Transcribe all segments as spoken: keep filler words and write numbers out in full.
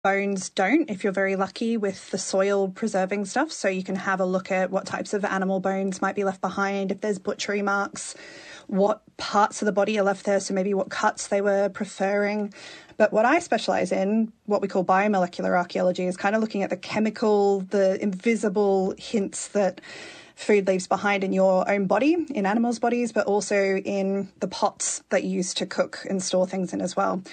Bones don't, if you're very lucky with the soil preserving stuff. So you can have a look at what types of animal bones might be left behind, if there's butchery marks, what parts of the body are left there, so maybe what cuts they were preferring. But what I specialise in, what we call biomolecular archaeology, is kind of looking at the chemical, the invisible hints that food leaves behind in your own body, in animals' bodies, but also in the pots that you use to cook and store things in as well.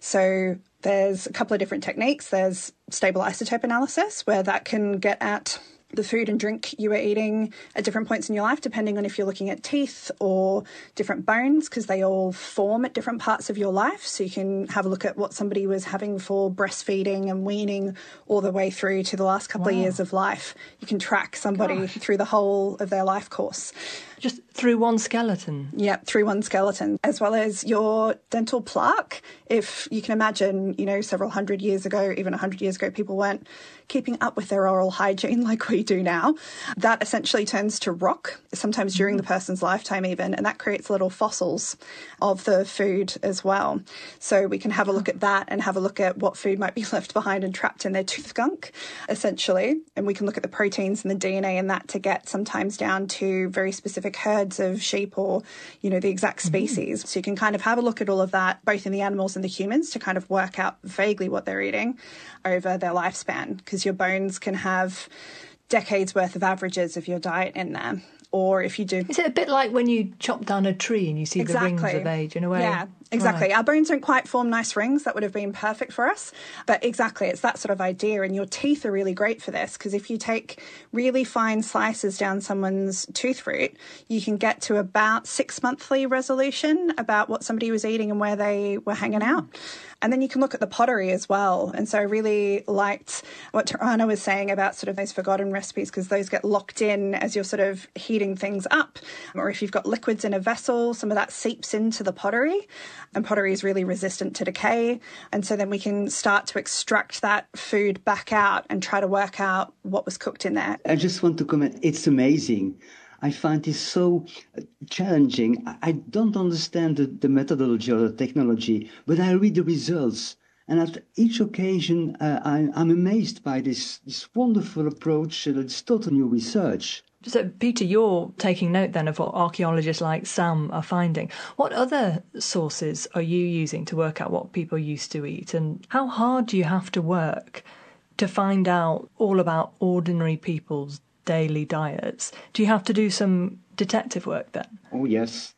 So there's a couple of different techniques. There's stable isotope analysis, where that can get at the food and drink you were eating at different points in your life, depending on if you're looking at teeth or different bones, because they all form at different parts of your life. So you can have a look at what somebody was having for breastfeeding and weaning all the way through to the last couple wow. of years of life. You can track somebody Gosh. through the whole of their life course. Just through one skeleton? Yeah, through one skeleton, as well as your dental plaque. If you can imagine, you know, several hundred years ago, even a hundred years ago, people weren't keeping up with their oral hygiene like we do now. That essentially turns to rock, sometimes during the person's lifetime even, and that creates little fossils of the food as well. So we can have a look at that and have a look at what food might be left behind and trapped in their tooth gunk, essentially. And we can look at the proteins and the D N A in that to get sometimes down to very specific herds of sheep or, you know, the exact species. Mm-hmm. So you can kind of have a look at all of that, both in the animals and the humans, to kind of work out vaguely what they're eating over their lifespan, because your bones can have decades worth of averages of your diet in there. Or if you do... Is it a bit like when you chop down a tree and you see exactly. the rings of age in a way? Yeah, exactly. Right. Our bones don't quite form nice rings. That would have been perfect for us. But exactly, it's that sort of idea. And your teeth are really great for this, because if you take really fine slices down someone's tooth root, you can get to about six monthly resolution about what somebody was eating and where they were hanging out. And then you can look at the pottery as well. And so I really liked what Tarana was saying about sort of those forgotten recipes, because those get locked in as you're sort of heating things up. Or if you've got liquids in a vessel, some of that seeps into the pottery, and pottery is really resistant to decay. And so then we can start to extract that food back out and try to work out what was cooked in there. I just want to comment, it's amazing. I find this so challenging. I don't understand the, the methodology or the technology, but I read the results. And at each occasion, uh, I, I'm amazed by this, this wonderful approach. Uh, it's total new research. So, Peter, you're taking note then of what archaeologists like Sam are finding. What other sources are you using to work out what people used to eat? And how hard do you have to work to find out all about ordinary people's daily diets? Do you have to do some detective work then? Oh, yes.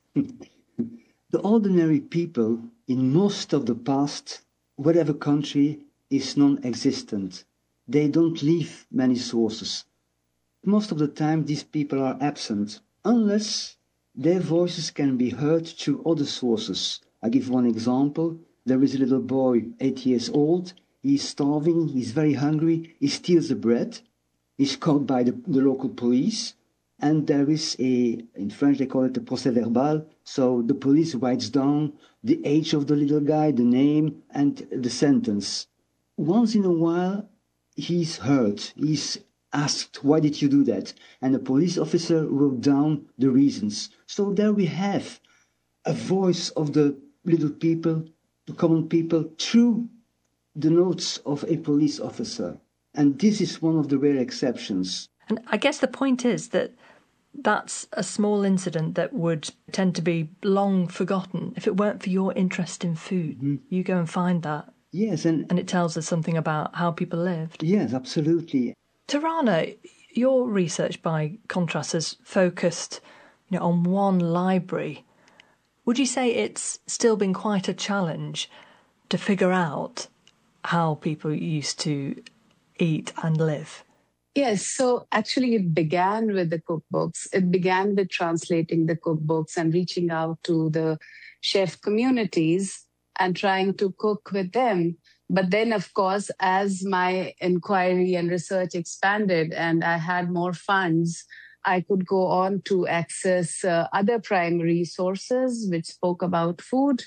The ordinary people in most of the past, whatever country, is non-existent. They don't leave many sources. Most of the time, these people are absent, unless their voices can be heard through other sources. I give one example. There is a little boy, eight years old. He's starving, he's very hungry, he steals the bread. He's caught by the, the local police, and there is a, in French they call it a procès verbal, so the police writes down the age of the little guy, the name, and the sentence. Once in a while, he's heard, he's asked, why did you do that? And the police officer wrote down the reasons. So there we have a voice of the little people, the common people, through the notes of a police officer. And this is one of the rare exceptions. And I guess the point is that that's a small incident that would tend to be long forgotten if it weren't for your interest in food. Mm-hmm. You go and find that. Yes. And, and it tells us something about how people lived. Yes, absolutely. Tarana, your research, by contrast, has focused, you know, on one library. Would you say it's still been quite a challenge to figure out how people used to eat and live? Yes, so actually it began with the cookbooks. It began with translating the cookbooks and reaching out to the chef communities and trying to cook with them. But then, of course, as my inquiry and research expanded and I had more funds, I could go on to access uh, other primary sources which spoke about food,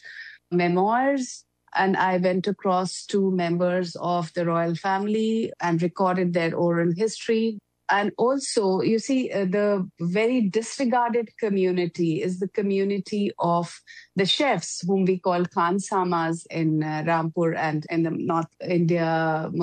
memoirs. And I went across to members of the royal family and recorded their oral history. And also, you see, uh, the very disregarded community is the community of the chefs, whom we call Khansamas in uh, Rampur and in the North India